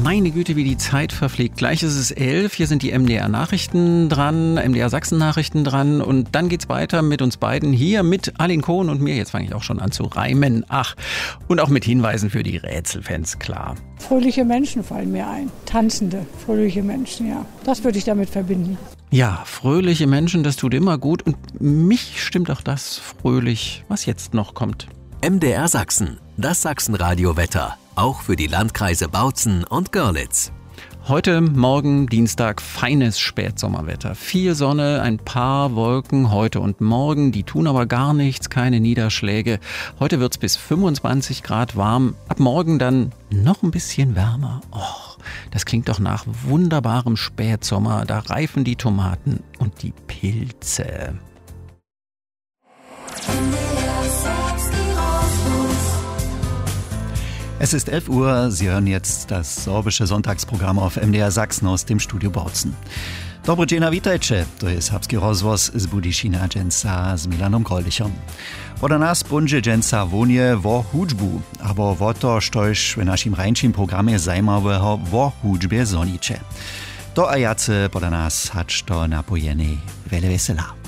Meine Güte, wie die Zeit verfliegt. Gleich ist es 11, hier sind die MDR-Nachrichten dran, MDR-Sachsen-Nachrichten dran und dann geht's weiter mit uns beiden hier mit Arlene Kohn und mir. Jetzt fange ich auch schon an zu reimen. Ach, und auch mit Hinweisen für die Rätselfans, klar. Fröhliche Menschen fallen mir ein. Tanzende, fröhliche Menschen, ja. Das würde ich damit verbinden. Ja, fröhliche Menschen, das tut immer gut und mich stimmt auch das fröhlich, was jetzt noch kommt. MDR Sachsen, das Sachsenradio-Wetter. Auch für die Landkreise Bautzen und Görlitz. Heute, morgen, Dienstag, feines Spätsommerwetter. Viel Sonne, ein paar Wolken heute und morgen. Die tun aber gar nichts, keine Niederschläge. Heute wird's bis 25 Grad warm. Ab morgen dann noch ein bisschen wärmer. Och, das klingt doch nach wunderbarem Spätsommer. Da reifen die Tomaten und die Pilze. Es ist 11 Uhr, Sie hören jetzt das sorbische Sonntagsprogramm auf MDR Sachsen aus dem Studio Bautzen. Dobry dzień, witajcie, to jest Habski rozwoz z Budyšina dżęca z Milanom Krolichom. Poda nas będzie dżęca wonie o hudżbu, aber o to, štož w naszym rańczym programie zajmowego o hudżbie zonicze. To a jacy poda nas hacz to napojeny wiele wesela.